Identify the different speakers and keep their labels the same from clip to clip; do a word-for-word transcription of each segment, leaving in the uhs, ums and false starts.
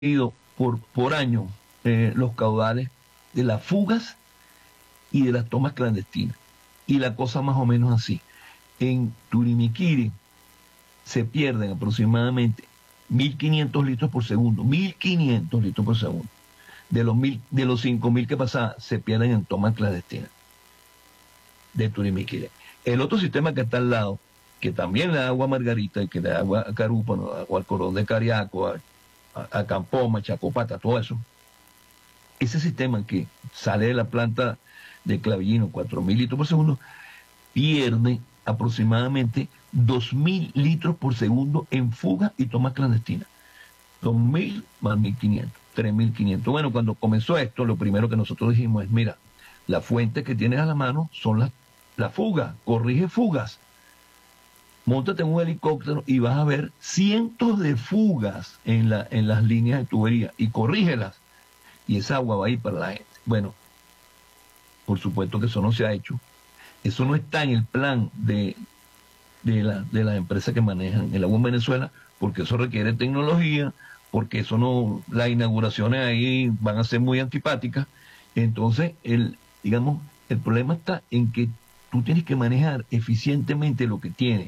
Speaker 1: ido por, por año eh, los caudales de las fugas y de las tomas clandestinas. Y la cosa más o menos así. En Turimiquiri se pierden aproximadamente mil quinientos litros por segundo, mil quinientos litros por segundo. De los, mil, de los cinco mil que pasaban, se pierden en tomas clandestinas de Turimiquiri. El otro sistema que está al lado, que también le da agua a Margarita, y que le da agua a Carúpano, agua al Corón de Cariaco, a, a, a Campoma, Chacopata, todo eso. Ese sistema que sale de la planta de Clavillino, cuatro mil litros por segundo, pierde aproximadamente dos mil litros por segundo en fuga y tomas clandestinas. dos mil más mil quinientos, tres mil quinientos. Bueno, cuando comenzó esto, lo primero que nosotros dijimos es, mira, la fuente que tienes a la mano son las la fugas, corrige fugas. Móntate en un helicóptero y vas a ver cientos de fugas en, la, en las líneas de tubería y corrígelas. Y esa agua va a ir para la gente. Bueno, por supuesto que eso no se ha hecho. Eso no está en el plan de, de, la, de las empresas que manejan el agua en Venezuela, porque eso requiere tecnología, porque eso no, las inauguraciones ahí van a ser muy antipáticas. Entonces, el, digamos, el problema está en que tú tienes que manejar eficientemente lo que tienes,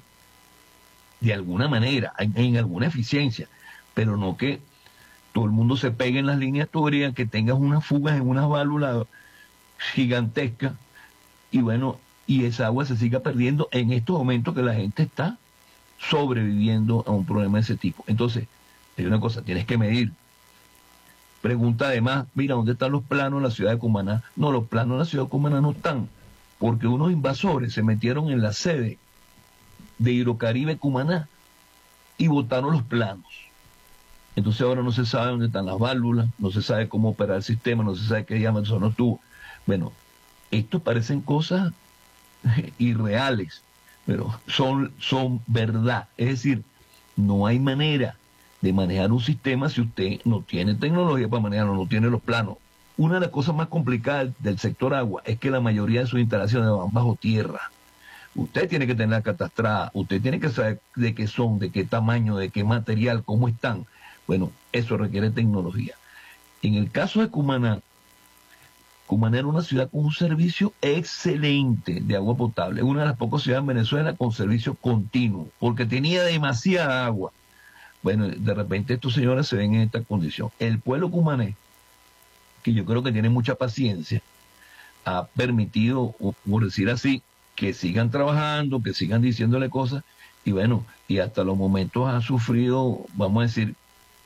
Speaker 1: de alguna manera, en, en alguna eficiencia, pero no que todo el mundo se pegue en las líneas tuberías, que tengas unas fugas en unas válvulas gigantescas, y bueno, y esa agua se siga perdiendo en estos momentos que la gente está sobreviviendo a un problema de ese tipo. Entonces, hay una cosa, tienes que medir. Pregunta además, mira, ¿dónde están los planos de la ciudad de Cumaná? No, los planos de la ciudad de Cumaná no están, porque unos invasores se metieron en la sede de Hidrocaribe Cumaná y botaron los planos. Entonces ahora no se sabe dónde están las válvulas, no se sabe cómo operar el sistema, no se sabe qué diámetro son los tubos. Bueno, esto parecen cosas irreales, pero son, son verdad. Es decir, no hay manera de manejar un sistema si usted no tiene tecnología para manejarlo, no tiene los planos. Una de las cosas más complicadas del sector agua es que la mayoría de sus instalaciones van bajo tierra. Usted tiene que tener catastrada, usted tiene que saber de qué son, de qué tamaño, de qué material, cómo están. Bueno, eso requiere tecnología. En el caso de Cumaná, Cumaná era una ciudad con un servicio excelente de agua potable, una de las pocas ciudades en Venezuela con servicio continuo, porque tenía demasiada agua. Bueno, de repente estos señores se ven en esta condición. El pueblo cumanés, que yo creo que tiene mucha paciencia, ha permitido, por decir así, que sigan trabajando, que sigan diciéndole cosas, y bueno, y hasta los momentos ha sufrido, vamos a decir,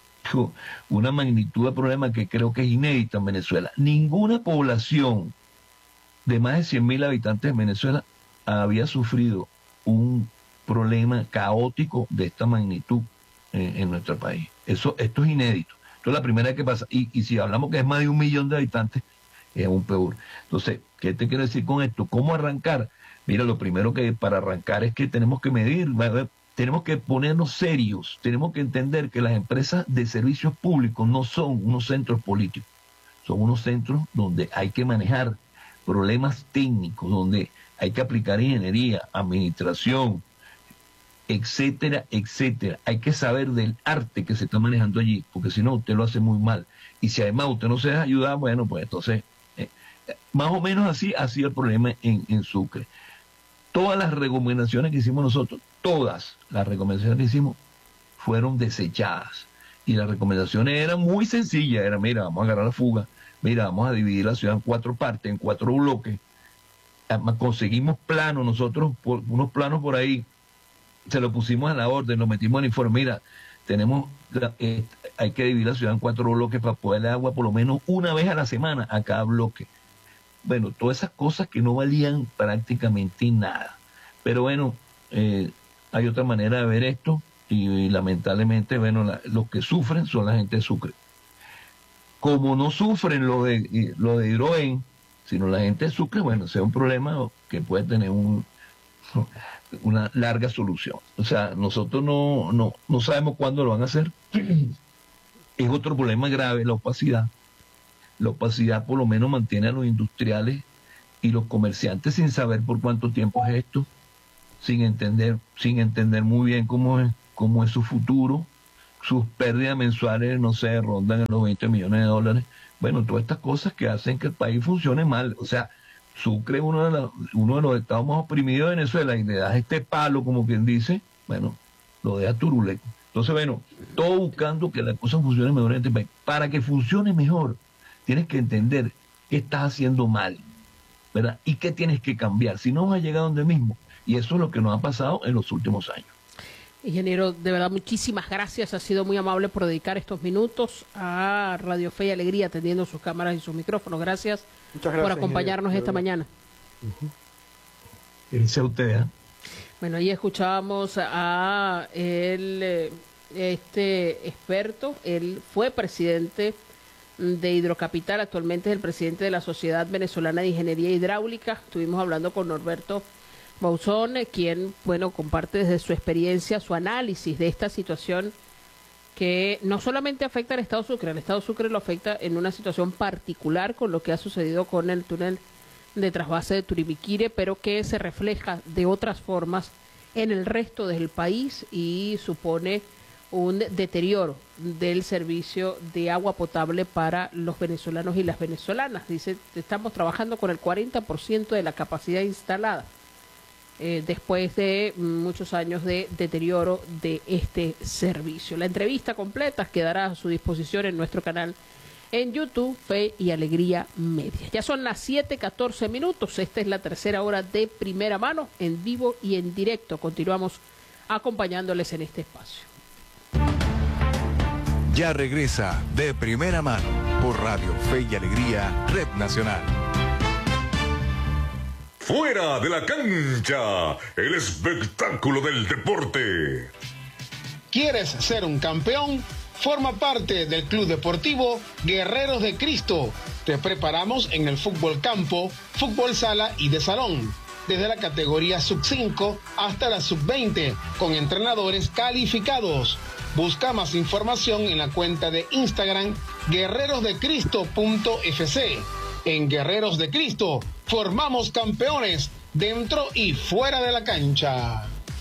Speaker 1: una magnitud de problema que creo que es inédita en Venezuela. Ninguna población de más de cien mil habitantes en Venezuela había sufrido un problema caótico de esta magnitud en, en nuestro país. Eso, esto es inédito. Esto es la primera vez que pasa. Y, y si hablamos que es más de un millón de habitantes, es aún peor. Entonces, ¿qué te quiero decir con esto? ¿Cómo arrancar? Mira, lo primero que para arrancar es que tenemos que medir, tenemos que ponernos serios, tenemos que entender que las empresas de servicios públicos no son unos centros políticos, son unos centros donde hay que manejar problemas técnicos, donde hay que aplicar ingeniería, administración, etcétera, etcétera. Hay que saber del arte que se está manejando allí, porque si no, usted lo hace muy mal. Y si además usted no se deja ayudar, bueno, pues entonces, eh, más o menos así ha sido el problema en, en Sucre. Todas las recomendaciones que hicimos nosotros, todas las recomendaciones que hicimos fueron desechadas. Y las recomendaciones eran muy sencillas, era, mira, vamos a agarrar la fuga, mira, vamos a dividir la ciudad en cuatro partes, en cuatro bloques. Además, conseguimos planos, nosotros, por, unos planos por ahí, se lo pusimos a la orden, lo metimos en el informe, mira, tenemos, eh, hay que dividir la ciudad en cuatro bloques para poder dar agua por lo menos una vez a la semana a cada bloque. Bueno, todas esas cosas que no valían prácticamente nada. Pero bueno, eh, hay otra manera de ver esto y, y lamentablemente, bueno, la, los que sufren son la gente de Sucre. Como no sufren lo de, lo de Hidrogen, sino la gente de Sucre, bueno, sea un problema que puede tener un, una larga solución. O sea, nosotros no, no, no sabemos cuándo lo van a hacer. Es otro problema grave, la opacidad. La opacidad por lo menos mantiene a los industriales y los comerciantes sin saber por cuánto tiempo es esto, sin entender, sin entender muy bien cómo es, cómo es su futuro, sus pérdidas mensuales, no sé, rondan en los veinte millones de dólares. Bueno, todas estas cosas que hacen que el país funcione mal. O sea, Sucre es uno de, los, uno de los estados más oprimidos de Venezuela y le das este palo, como quien dice, bueno, lo deja turuleco. Entonces, bueno, todo buscando que la cosa funcione mejor en este país. Para que funcione mejor, tienes que entender qué estás haciendo mal, ¿verdad? Y qué tienes que cambiar. Si no, vas a llegar donde mismo. Y eso es lo que nos ha pasado en los últimos años.
Speaker 2: Ingeniero, de verdad, muchísimas gracias. Ha sido muy amable por dedicar estos minutos a Radio Fe y Alegría, atendiendo sus cámaras y sus micrófonos. Gracias, Muchas gracias por acompañarnos ingeniero. esta mañana.
Speaker 1: Uh-huh. Gracias a ustedes. ¿eh?
Speaker 2: Bueno, ahí escuchábamos a el, este experto. Él fue presidente de Hidrocapital, actualmente es el presidente de la Sociedad Venezolana de Ingeniería Hidráulica. Estuvimos hablando con Norberto Bauzón, quien, bueno, comparte desde su experiencia, su análisis de esta situación que no solamente afecta al Estado Sucre, al Estado Sucre lo afecta en una situación particular con lo que ha sucedido con el túnel de trasvase de Turimiquire, pero que se refleja de otras formas en el resto del país y supone un deterioro del servicio de agua potable para los venezolanos y las venezolanas. Dice, estamos trabajando con el cuarenta por ciento de la capacidad instalada. Eh, después de muchos años de deterioro de este servicio. La entrevista completa quedará a su disposición en nuestro canal en YouTube, Fe y Alegría Media. Ya son las siete catorce minutos, esta es la tercera hora de Primera Mano, en vivo y en directo. Continuamos acompañándoles en este espacio.
Speaker 3: Ya regresa De Primera Mano por Radio Fe y Alegría, Red Nacional.
Speaker 4: Fuera de la cancha, el espectáculo del deporte.
Speaker 5: ¿Quieres ser un campeón? Forma parte del Club Deportivo Guerreros de Cristo. Te preparamos en el fútbol campo, fútbol sala y de salón, desde la categoría sub cinco hasta la sub veinte, con entrenadores calificados. Busca más información en la cuenta de Instagram guerreros de cristo punto f c. En Guerreros de Cristo formamos campeones dentro y fuera de la cancha.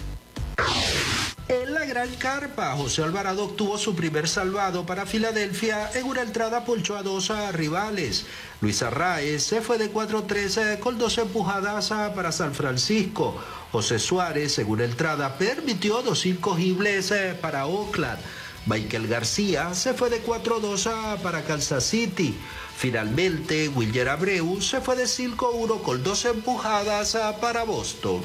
Speaker 6: En la Gran Carpa, José Alvarado obtuvo su primer salvado para Filadelfia en una entrada ponchó a dos a rivales. Luis Arraez se fue de cuatro tres con dos empujadas para San Francisco. José Suárez, en una entrada, permitió dos incogibles para Oakland. Michael García se fue de cuatro dos para Kansas City. Finalmente, William Abreu se fue de cinco uno con dos empujadas para Boston.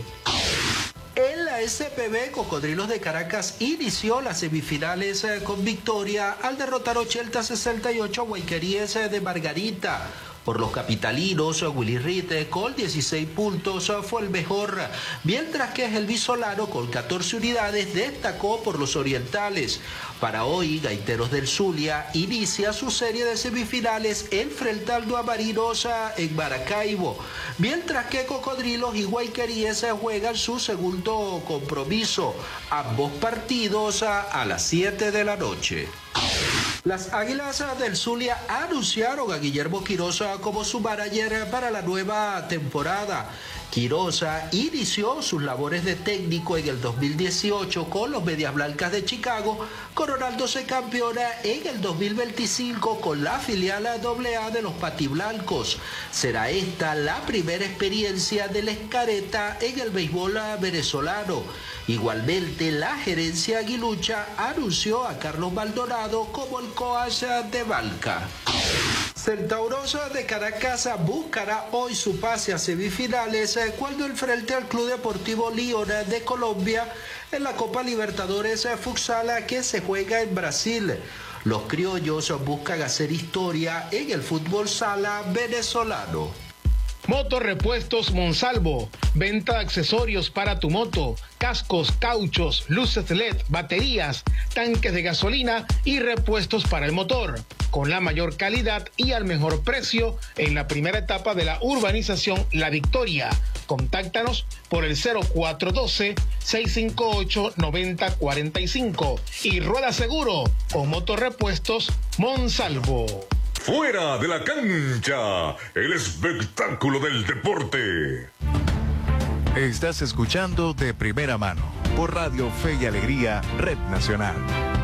Speaker 6: En la S P B, Cocodrilos de Caracas inició las semifinales con victoria al derrotar ochenta a sesenta y ocho a Guayqueríes de Margarita. Por los capitalinos, Willy Ritt con dieciséis puntos fue el mejor, mientras que Elvis Solano con catorce unidades destacó por los orientales. Para hoy, Gaiteros del Zulia inicia su serie de semifinales enfrentando a Marinos en Maracaibo, mientras que Cocodrilos y Guayqueríes juegan su segundo compromiso, ambos partidos a las siete de la noche. Las Águilas del Zulia anunciaron a Guillermo Quirosa como su manager para la nueva temporada. Quirosa inició sus labores de técnico en el dos mil dieciocho con los Medias Blancas de Chicago, coronándose campeona en el dos mil veinticinco con la filial doble A de los Patiblancos. Será esta la primera experiencia del Escareta en el béisbol venezolano. Igualmente, la gerencia aguilucha anunció a Carlos Maldonado como el coach de Balca. Centauros de Caracas buscará hoy su pase a semifinales cuando enfrente al Club Deportivo León de Colombia en la Copa Libertadores Futsal que se juega en Brasil. Los criollos buscan hacer historia en el fútbol sala venezolano.
Speaker 5: Motorrepuestos Monsalvo, venta de accesorios para tu moto, cascos, cauchos, luces L E D, baterías, tanques de gasolina y repuestos para el motor, con la mayor calidad y al mejor precio en la primera etapa de la urbanización La Victoria. Contáctanos por el cero cuatro uno dos, seis cinco ocho, nueve cero cuatro cinco y rueda seguro con Motorrepuestos Monsalvo.
Speaker 4: Fuera de la cancha, el espectáculo del deporte.
Speaker 3: Estás escuchando De Primera Mano por Radio Fe y Alegría, Red Nacional.